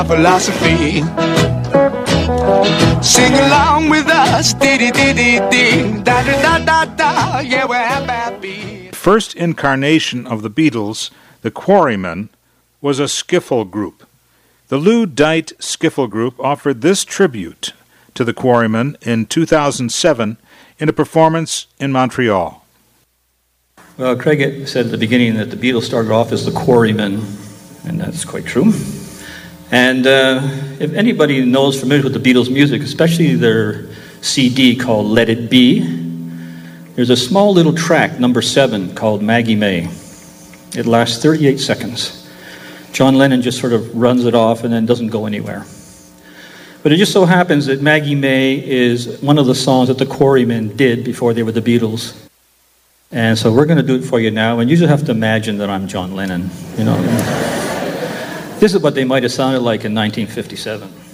Philosophy. Sing along with us, dee-dee-dee-dee-dee, da-da-da-da-da, yeah, we're happy. First incarnation of the Beatles, the Quarrymen, was a skiffle group. The Lou Dite Skiffle Group offered this tribute to the Quarrymen in 2007 in a performance in Montreal. Well, Craig said at the beginning that the Beatles started off as the Quarrymen, and that's quite true. And if anybody knows, familiar with the Beatles' music, especially their CD called Let It Be, there's a small little track, number 7, called Maggie May. It lasts 38 seconds. John Lennon just sort of runs it off and then doesn't go anywhere. But it just so happens that Maggie May is one of the songs that the Quarrymen did before they were the Beatles. And so we're going to do it for you now, and you just have to imagine that I'm John Lennon, you know. This is what they might have sounded like in 1957.